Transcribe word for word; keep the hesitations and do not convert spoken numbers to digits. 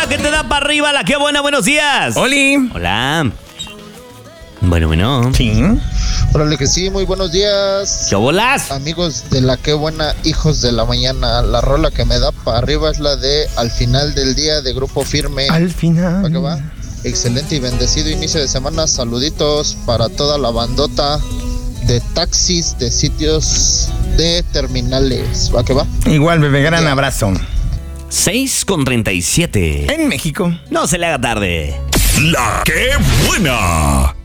rola que te da para arriba, la que buena, buenos días. Oli. Hola. Bueno, bueno. Sí. Órale que sí, muy buenos días. ¿Qué bolas? Amigos de la que buena, hijos de la mañana. La rola que me da para arriba es la de Al final del día de Grupo Firme. Al final. ¿Para qué va? Excelente y bendecido inicio de semana. Saluditos para toda la bandota de taxis, de sitios, de terminales. ¿Va que va? Igual, bebé, gran Ya. abrazo. seis con treinta y siete. En México. No se le haga tarde. La que buena.